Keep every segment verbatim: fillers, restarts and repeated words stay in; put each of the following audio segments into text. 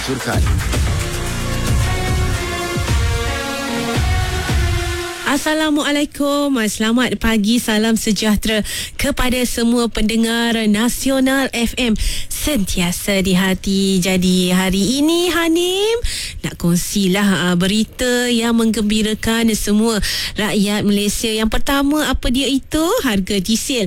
diluncurkan. Assalamualaikum, selamat pagi, salam sejahtera kepada semua pendengar Nasional F M sentiasa di hati. Jadi hari ini Hanim nak kongsilah uh, berita yang menggembirakan semua rakyat Malaysia. Yang pertama, apa dia itu? Harga diesel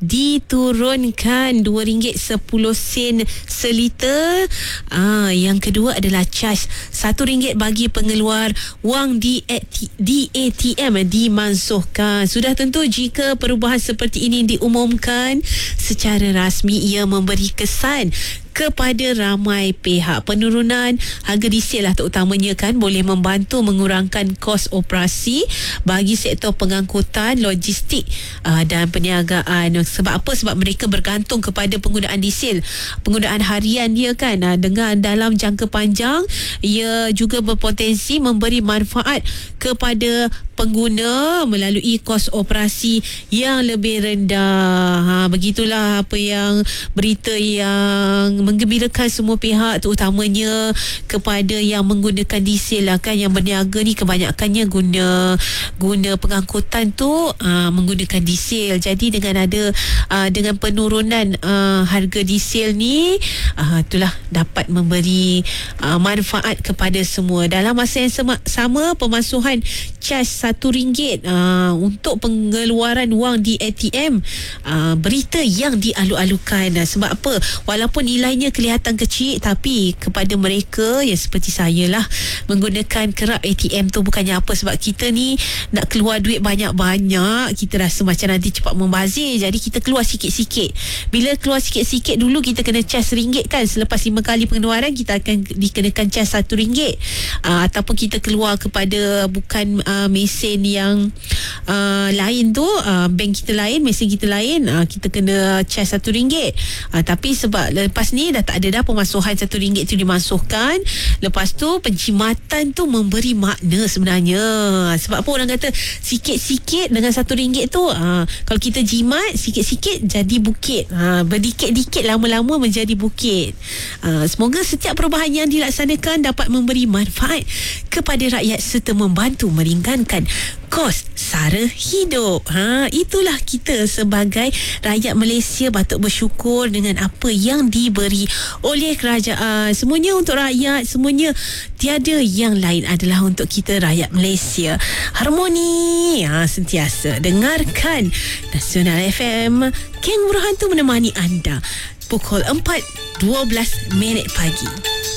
diturunkan dua ringgit sepuluh sen seliter. Ah, yang kedua adalah caj satu ringgit bagi pengeluar wang di D A T M dimansuhkan. Sudah tentu jika perubahan seperti ini diumumkan secara rasmi, ia memberi kesan kepada ramai pihak. Penurunan harga diesel lah terutamanya kan boleh membantu mengurangkan kos operasi bagi sektor pengangkutan, logistik uh, dan perniagaan. Sebab apa? Sebab mereka bergantung kepada penggunaan diesel, penggunaan harian dia kan. Uh, dengan dalam jangka panjang, ia juga berpotensi memberi manfaat kepada pengguna melalui kos operasi yang lebih rendah. Ha, begitulah apa yang berita yang menggembirakan semua pihak, terutamanya kepada yang menggunakan diesel lah kan. Yang berniaga ni kebanyakannya guna guna pengangkutan tu uh, menggunakan diesel. Jadi dengan ada uh, dengan penurunan uh, harga diesel ni, uh, itulah dapat memberi uh, manfaat kepada semua. Dalam masa yang sama, sama pemansuhan caj satu ringgit uh, untuk pengeluaran wang di A T M, uh, berita yang dialu-alukan. Uh, sebab apa? Walaupun nilainya kelihatan kecil, tapi kepada mereka yang seperti saya lah, menggunakan kerap A T M tu bukannya apa. Sebab kita ni nak keluar duit banyak-banyak, kita rasa macam nanti cepat membazir, jadi kita keluar sikit-sikit. Bila keluar sikit-sikit, dulu kita kena cas ringgit kan, selepas lima kali pengeluaran kita akan dikenakan cas satu ringgit. uh, ataupun kita keluar kepada bukan uh, mesin yang uh, lain tu, uh, bank kita lain, mesin kita lain, uh, kita kena cas satu ringgit. uh, tapi sebab lepas ni dah tak ada dah pemansuhan satu ringgit tu dimansuhkan. Lepas tu penjimatan tu memberi makna sebenarnya. Sebab apa orang kata sikit-sikit dengan satu ringgit tu, uh, kalau kita jimat sikit-sikit jadi bukit, uh, berdikit-dikit lama-lama menjadi bukit. uh, semoga setiap perubahan yang dilaksanakan dapat memberi manfaat kepada rakyat serta membantu meringankan kos sara hidup. Ha, itulah kita sebagai rakyat Malaysia patut bersyukur dengan apa yang diberi oleh kerajaan. Semuanya untuk rakyat, semuanya, tiada yang lain adalah untuk kita rakyat Malaysia. Harmoni ha, sentiasa dengarkan Nasional F M. Geng Berhantu menemani anda pukul empat dua belas minit pagi.